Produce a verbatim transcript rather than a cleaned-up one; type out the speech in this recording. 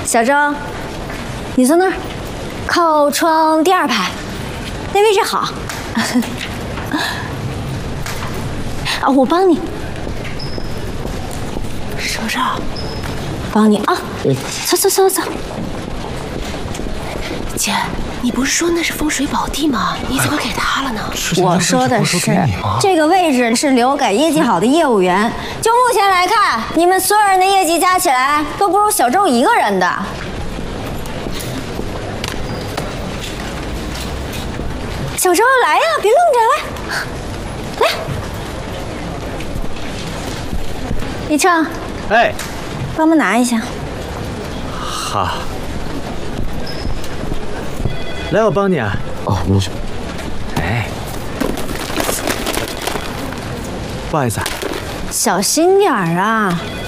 小周，你坐那儿，靠窗第二排，那位置好。啊，我帮你。手手，帮你啊！走走走走。 姐，你不是说那是风水宝地吗？你怎么给他了呢？ 我说的是，这个位置是留给业绩好的业务员。就目前来看，你们所有人的业绩加起来都不如小周一个人的。小周，来呀，别愣着，来，来。李畅， 哎， 帮忙拿一下。 好。来，我帮你啊。 哦，没事。 哎，不好意思啊。 小心点儿啊！